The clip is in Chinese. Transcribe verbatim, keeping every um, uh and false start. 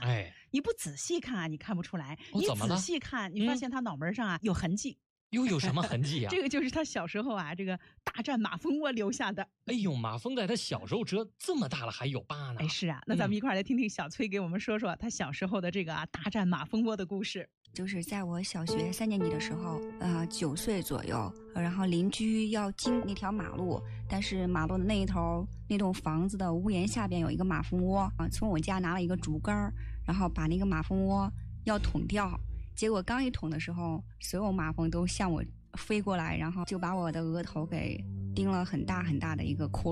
哎， 你不仔细看啊，你看不出来； 哦、 你怎么了？ 仔细看，你发现他脑门上啊、嗯、有痕迹。 又有什么痕迹啊？ 这个就是他小时候啊，这个大战马蜂窝留下的。 哎呦，马蜂在他小时候蛰，这么大了还有疤呢。 哎，是啊，那咱们一块儿来听听小崔给我们说说他小时候的这个啊大战马蜂窝的故事。 就是在我小学三年级的时候，呃，九岁左右，然后邻居要经那条马路，但是马路的那一头那栋房子的屋檐下边有一个马蜂窝啊，从我家拿了一个竹竿，然后把那个马蜂窝要捅掉。结果刚一捅的时候，所有马蜂都向我飞过来，然后就把我的额头给叮了很大很大的一个窟